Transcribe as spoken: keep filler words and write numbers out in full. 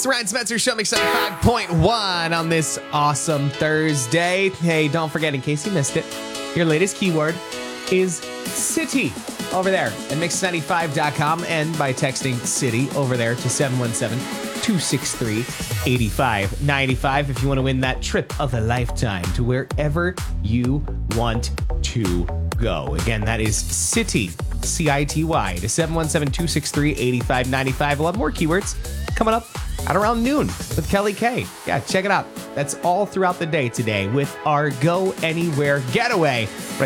It's the Ryan Spencer Show, Mix seventy-five point one on this awesome Thursday. Hey, don't forget, in case you missed it, your latest keyword is city over there at mix ninety-five dot com and by texting city over there to seven one seven, two six three, eight five nine five if you want to win that trip of a lifetime to wherever you want to go. Again, that is city, C I T Y, to seven one seven, two six three, eight five nine five. We'll have more keywords coming up at around noon with Kelly K. Yeah, check it out. That's all throughout the day today with our Go Anywhere Getaway.